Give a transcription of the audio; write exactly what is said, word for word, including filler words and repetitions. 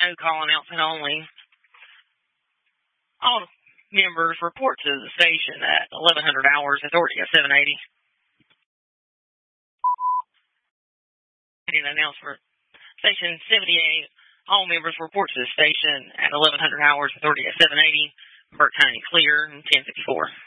no call announcement only. All members report to the station at eleven hundred hours, authority at seven eighty. An announcement. Station seventy-eight, all members report to the station at eleven hundred hours, authority at seven eighty. Burt County clear, ten fifty-four.